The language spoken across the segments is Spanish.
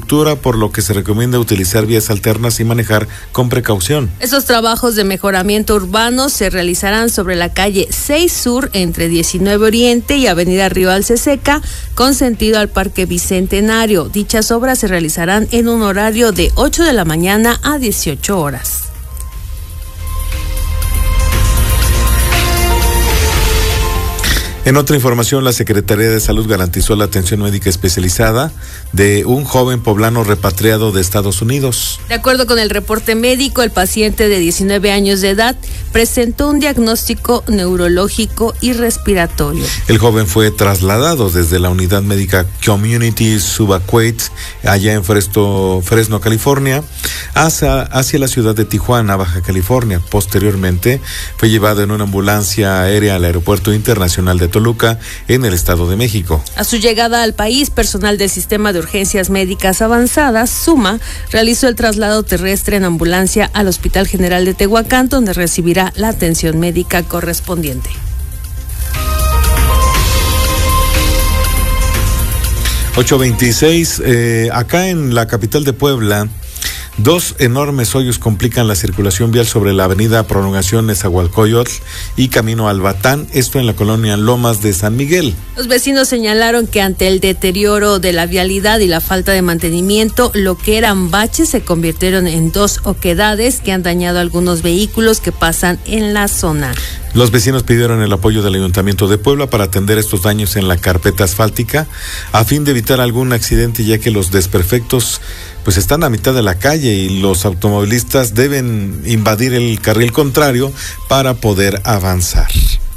infraestructura, por lo que se recomienda utilizar vías alternas y manejar con precaución. Esos trabajos de mejoramiento urbano se realizarán sobre la calle 6 Sur entre 19 Oriente y Avenida Río Alceseca con sentido al Parque Bicentenario. Dichas obras se realizarán en un horario de 8 de la mañana a 18 horas. En otra información, la Secretaría de Salud garantizó la atención médica especializada de un joven poblano repatriado de Estados Unidos. De acuerdo con el reporte médico, el paciente de 19 años de edad presentó un diagnóstico neurológico y respiratorio. El joven fue trasladado desde la unidad médica Community Subaquate, allá en Fresno, California, hacia la ciudad de Tijuana, Baja California. Posteriormente, fue llevado en una ambulancia aérea al Aeropuerto Internacional de Toluca, en el Estado de México. A su llegada al país, personal del Sistema de Urgencias Médicas Avanzadas, SUMA, realizó el traslado terrestre en ambulancia al Hospital General de Tehuacán, donde recibirá la atención médica correspondiente. .26, acá en la capital de Puebla, 2 enormes hoyos complican la circulación vial sobre la avenida Prolongación Nezahualcóyotl y Camino Albatán, esto en la colonia Lomas de San Miguel. Los vecinos señalaron que ante el deterioro de la vialidad y la falta de mantenimiento, lo que eran baches se convirtieron en 2 oquedades que han dañado algunos vehículos que pasan en la zona. Los vecinos pidieron el apoyo del Ayuntamiento de Puebla para atender estos daños en la carpeta asfáltica a fin de evitar algún accidente, ya que los desperfectos pues están a mitad de la calle y los automovilistas deben invadir el carril contrario para poder avanzar.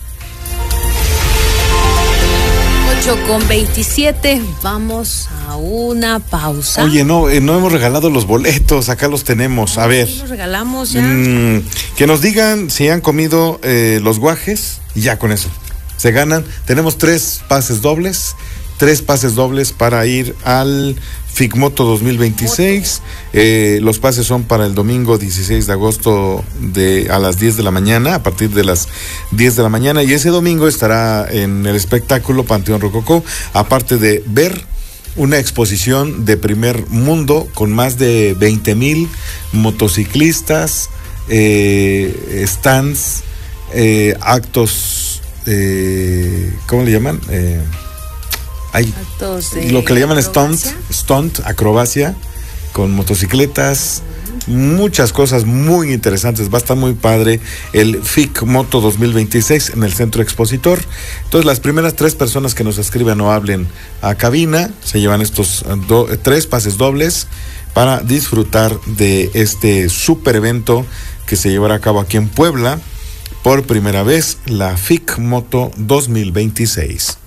8:27, vamos a una pausa. Oye, no hemos regalado los boletos, acá los tenemos. A ver. Los regalamos ya. Que nos digan si han comido los guajes y ya con eso se ganan. Tenemos 3 pases dobles para ir al FICMoto 2026. Los pases son para el domingo 16 de agosto a las 10 de la mañana, a partir de las 10 de la mañana. Y ese domingo estará en el espectáculo Panteón Rococó, aparte de ver una exposición de primer mundo con más de 20,000 motociclistas, stands, actos, ¿cómo le llaman? Hay lo que le llaman stunt, acrobacia, con motocicletas, muchas cosas muy interesantes. Va a estar muy padre el FICMoto 2026 en el Centro Expositor. Entonces, las primeras 3 personas que nos escriban o hablen a cabina se llevan estos 3 pases dobles para disfrutar de este super evento que se llevará a cabo aquí en Puebla por primera vez, la FICMoto 2026.